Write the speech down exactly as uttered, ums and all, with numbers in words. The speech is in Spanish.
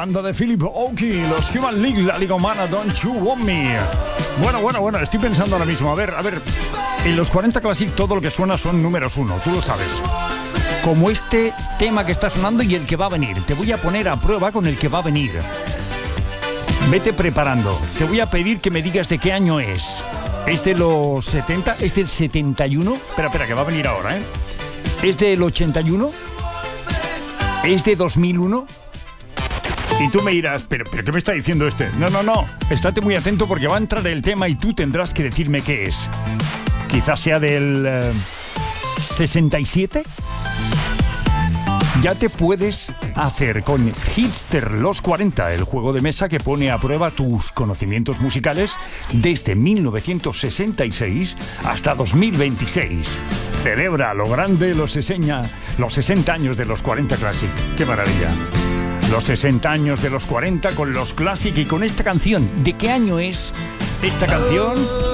banda de Philip Oakey, los Human League, la Liga Humana, Don't You Want Me. Bueno, bueno, bueno, estoy pensando ahora mismo, a ver, a ver, en los cuarenta Classic todo lo que suena son números uno, tú lo sabes. Como este tema que está sonando y el que va a venir. Te voy a poner a prueba con el que va a venir. Vete preparando. Te voy a pedir que me digas de qué año es. ¿Es de los setenta? ¿Es del setenta y uno? Espera, espera, que va a venir ahora, ¿eh? ¿Es del ochenta y uno? ¿Es de dos mil uno? Y tú me dirás, ¿pero, pero qué me está diciendo este? No, no, no. Estate muy atento porque va a entrar el tema y tú tendrás que decirme qué es. Quizás sea del eh, sesenta y siete. Ya te puedes hacer con Hipster Los cuarenta, el juego de mesa que pone a prueba tus conocimientos musicales desde mil novecientos sesenta y seis hasta dos mil veintiséis. Celebra a lo grande los, seseña, los sesenta años de los cuarenta Classic. ¡Qué maravilla! Los sesenta años de los cuarenta con los Classic y con esta canción. ¿De qué año es esta canción?